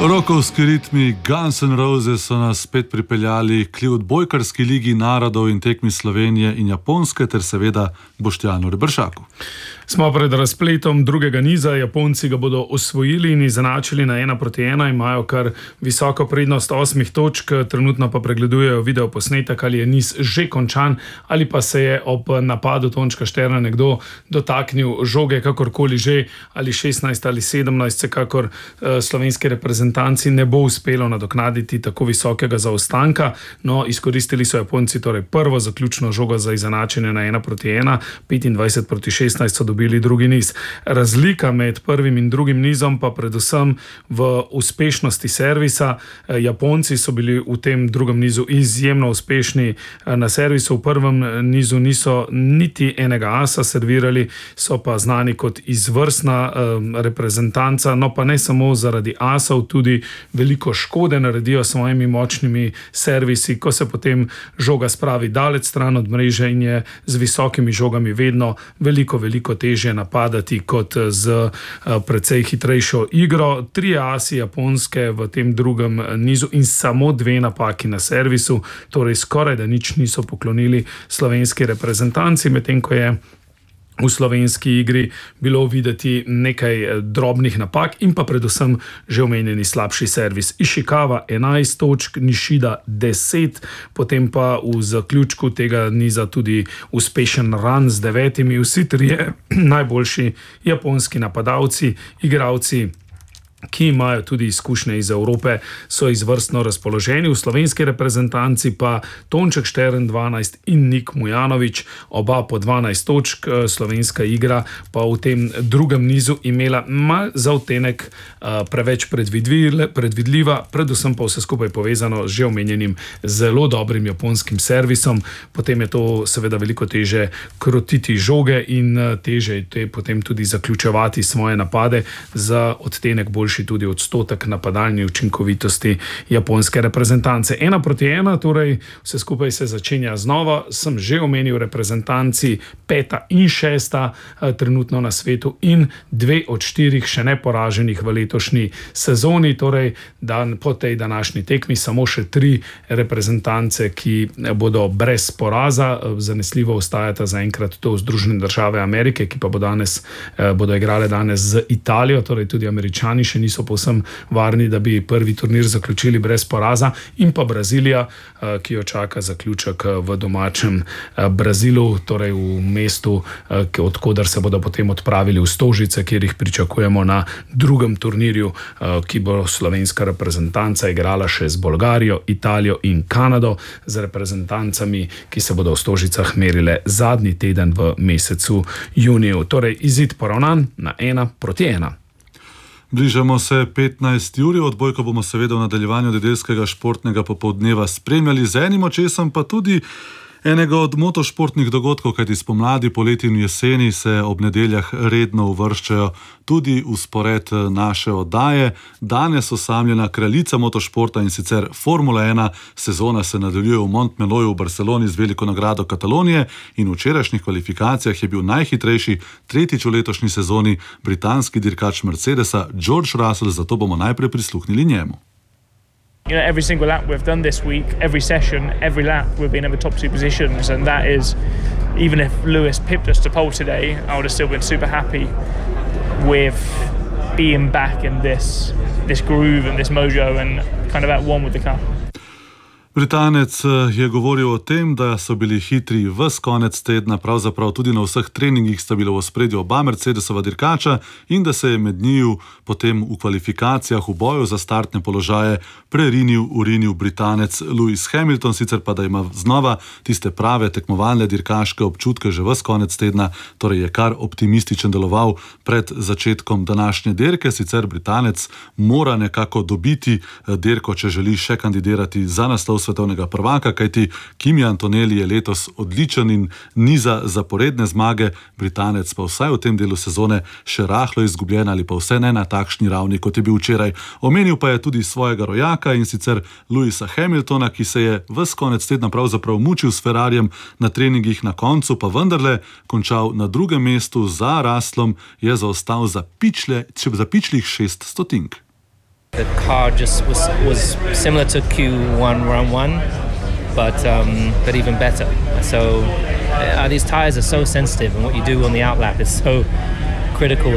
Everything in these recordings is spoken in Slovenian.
Rokovski ritmi Guns N' Roses so nas spet pripeljali k odbojkarski ligi narodov in tekmi Slovenije in Japonske ter seveda Boštjanu Reberšaku. Smo pred razpletom drugega niza, Japonci ga bodo osvojili in izenačili na 1-1, imajo kar visoko prednost 8 točk, trenutno pa pregledujejo video posnetek, ali je niz že končan ali pa se je ob napadu Tončka Šterna nekdo dotaknil žoge, kakorkoli že, ali 16 ali 17, kakor slovenski reprezentanci ne bo uspelo nadoknaditi tako visokega zaostanka. No, izkoristili so Japonci torej prvo zaključno žogo za izenačenje na 1-1, 25-16 so dobili drugi niz. Razlika med prvim in drugim nizom pa predvsem v uspešnosti servisa. Japonci so bili v tem drugem nizu izjemno uspešni na servisu. V prvem nizu niso niti enega asa servirali, so pa znani kot izvrstna reprezentanca, no pa ne samo zaradi asov, tudi veliko škode naredijo s svojimi močnimi servisi, ko se potem žoga spravi daleč stran od mreže in je z visokimi žogami vedno veliko težje napadati kot z precej hitrejšo igro. 3 asi Japonske v tem drugem nizu in samo 2 napaki na servisu, torej skoraj da nič niso poklonili slovenski reprezentanci, medtem ko je v slovenski igri bilo videti nekaj drobnih napak in pa predvsem že omenjeni slabši servis. Ishikawa 11 točk, Nishida 10, potem pa v zaključku tega niza tudi uspešen run z 9, vsi trije najboljši japonski napadalci, igralci, ki imajo tudi izkušnje iz Evrope, so izvrstno razpoloženi. V slovenski reprezentanci pa Tonček Štern 12 in Nik Mujanović, oba po 12 točk. Slovenska igra pa v tem drugem nizu imela mal za odtenek preveč predvidljiva, predvsem pa vse skupaj povezano z že omenjenim zelo dobrim japonskim servisom. Potem je to seveda veliko teže krotiti žoge in teže je potem tudi zaključevati svoje napade, za odtenek boljši tudi odstotek napadalne učinkovitosti japonske reprezentance. 1-1, torej vse skupaj se začenja znova. Sem že omenil reprezentanci 5. in 6. trenutno na svetu in 2 od 4 še neporaženih v letošnji sezoni, torej po tej današnji tekmi samo še 3 reprezentance, ki bodo brez poraza. Zanesljivo ostajata zaenkrat to Združene države Amerike, ki pa bodo igrale danes z Italijo, torej tudi Američani še niso povsem varni, da bi prvi turnir zaključili brez poraza, in pa Brazilija, ki jo čaka zaključek v domačem Brazilu, torej v mestu, odkudar se bodo potem odpravili v Stožice, kjer jih pričakujemo na drugem turnirju, ki bo slovenska reprezentanca igrala še z Bolgarijo, Italijo in Kanado, z reprezentancami, ki se bodo v Stožicah merile zadnji teden v mesecu juniju. Torej izid poravnan na 1-1. Bližamo se 15 uri, odbojko bomo seveda v nadaljevanju nedeljskega športnega popoldneva spremljali z enim očesom, pa tudi enega od motošportnih dogodkov, kajti spomladi, poleti in jeseni se ob nedeljah redno uvrščajo tudi v spored naše oddaje. Danes osamljena kraljica motošporta, in sicer Formula 1. Sezona se nadaljuje v Montmeloju v Barceloni z veliko nagrado Katalonije in v včerajšnjih kvalifikacijah je bil najhitrejši, tretjič v letošnji sezoni, britanski dirkač Mercedesa George Russell, zato bomo najprej prisluhnili njemu. You know, every single lap we've done this week, every session, every lap we've been in the top 2 positions, and that is, even if Lewis pipped us to pole today, I would have still been super happy with being back in this groove and this mojo and kind of at one with the car. Britanec je govoril o tem, da so bili hitri ves konec tedna, pravzaprav tudi na vseh treningih sta bila v ospredju oba Mercedesova dirkača in da se je med njiju potem v kvalifikacijah v boju za startne položaje urinil Britanec Lewis Hamilton, sicer pa da ima znova tiste prave tekmovalne dirkaške občutke že ves konec tedna, torej je kar optimističen deloval pred začetkom današnje dirke. Sicer Britanec mora nekako dobiti dirko, če želi še kandidirati za naslov svetovnega prvaka, kajti Kimi Antonelli je letos odličen in niza zaporedne zmage, Britanec pa vsaj v tem delu sezone še rahlo izgubljen ali pa vse ne na takšni ravni, kot je bil včeraj. Omenil pa je tudi svojega rojaka, in sicer Lewisa Hamiltona, ki se je ves konec tedna pravzaprav mučil s Ferrarijem na treningih, na koncu pa vendarle končal na drugem mestu, za Russellom je zaostal za pičlih 6 stotink. The car just was similar to Q1 round 1, but even better. So these tires are so sensitive, and what you do on the outlap is so critical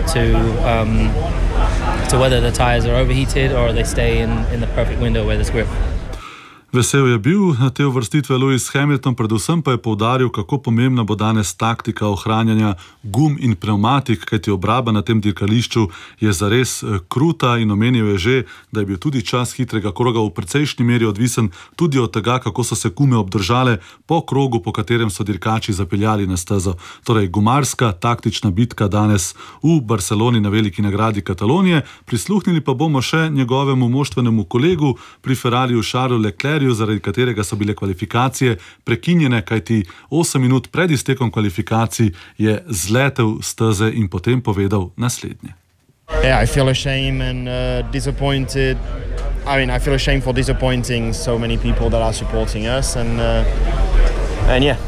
to whether the tires are overheated or they stay in the perfect window where there's grip. Vesel je bil na te uvrstitve Lewis Hamilton, predvsem pa je poudaril, kako pomembna bo danes taktika ohranjanja gum in pneumatik, kajti obraba na tem dirkališču je zares kruta, in omenil je že, da je bil tudi čas hitrega kroga v precejšnji meri odvisen tudi od tega, kako so se gume obdržale po krogu, po katerem so dirkači zapeljali na stezo. Torej, gumarska taktična bitka danes v Barceloni na veliki nagradi Katalonije. Prisluhnili pa bomo še njegovemu moštvenemu kolegu pri Ferrariju Charlesu Leclercu, zaradi katerega so bile kvalifikacije prekinjene, kajti 8 minut pred iztekom kvalifikacij je zletel steze in potem povedal naslednje. Yeah, I feel ashamed and disappointed. I mean, I feel ashamed for disappointing so many people that are supporting us, and yeah,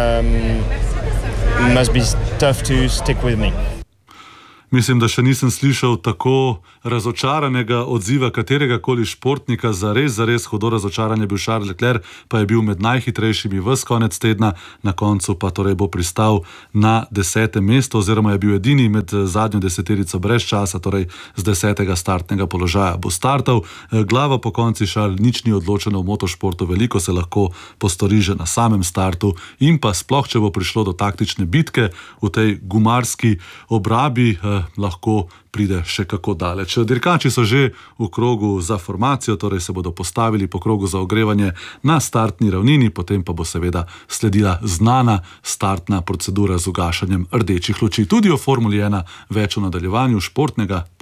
must be tough to stick with me. Mislim, da še nisem slišal tako razočaranega odziva katerega koli športnika. Zares hudo razočaran je bil Charles Leclerc, pa je bil med najhitrejšimi ves konec tedna, na koncu pa torej bo pristal na 10. mesto, oziroma je bil edini med zadnjo deseterico brez časa, torej z 10. startnega položaja bo startal. Glava po konci, Charles, nič ni odločeno v motošportu, veliko se lahko postori že na samem startu, in pa sploh, če bo prišlo do taktične bitke v tej gumarski obrabi, lahko pride še kako daleč. Dirkači so že v krogu za formacijo, torej se bodo postavili po krogu za ogrevanje na startni ravnini, potem pa bo seveda sledila znana startna procedura z ugašanjem rdečih luči. Tudi o Formuli 1 več v nadaljevanju športnega